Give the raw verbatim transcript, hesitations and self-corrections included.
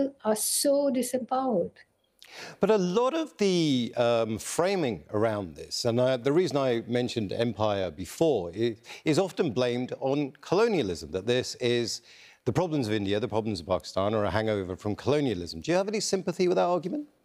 people are so disempowered. But a lot of the um, framing around this, and I, the reason I mentioned empire before, is, is often blamed on colonialism, that this is the problems of India, the problems of Pakistan are a hangover from colonialism. Do you have any sympathy with that argument?